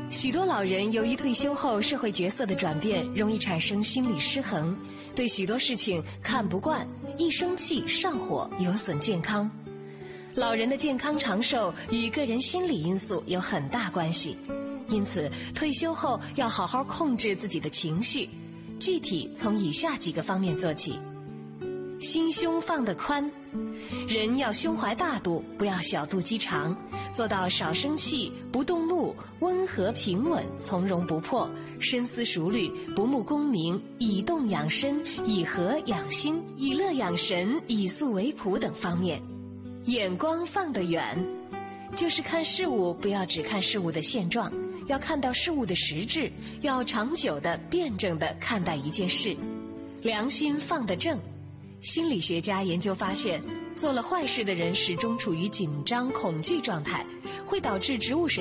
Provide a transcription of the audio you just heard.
许多老人由于退休后社会角色的转变，容易产生心理失衡，对许多事情看不惯，一生气上火，有损健康。老人的健康长寿与个人心理因素有很大关系，因此退休后要好好控制自己的情绪，具体从以下几个方面做起。心胸放得宽，人要胸怀大度，不要小肚鸡肠，做到少生气、不动怒，温和平稳，从容不迫，深思熟虑，不慕功名，以动养身，以和养心，以乐养神，以素为朴等方面。眼光放得远，就是看事物不要只看事物的现状，要看到事物的实质，要长久的辩证的看待一件事。良心放得正，心理学家研究发现，做了坏事的人始终处于紧张恐惧状态，会导致植物神